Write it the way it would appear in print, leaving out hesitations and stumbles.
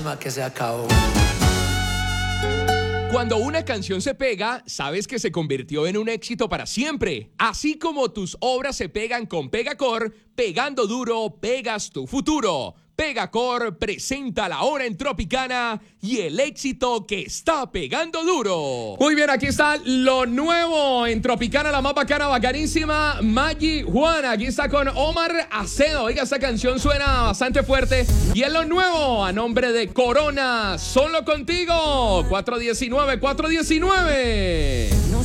Que se acabó. Cuando una canción se pega, sabes que se convirtió en un éxito para siempre. Así como tus obras se pegan con Pegacor, pegando duro, pegas tu futuro. Pegacor presenta la hora en Tropicana y el éxito que está pegando duro. Muy bien, aquí está lo nuevo en Tropicana, la más bacana, bacanísima, Maggie Juana. Aquí está con Omar Acedo. Oiga, esta canción suena bastante fuerte. Y es lo nuevo a nombre de Corona. Solo contigo. 419.